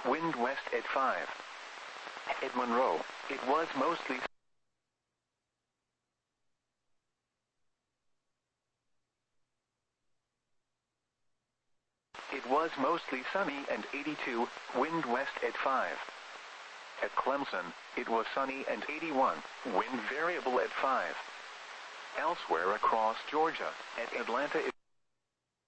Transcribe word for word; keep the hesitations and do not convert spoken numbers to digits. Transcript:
wind west at five. At Monroe, it was mostly It was mostly sunny and eighty-two, wind west at five. At Clemson, it was sunny and eighty-one, wind variable at five. Elsewhere across Georgia, at Atlanta it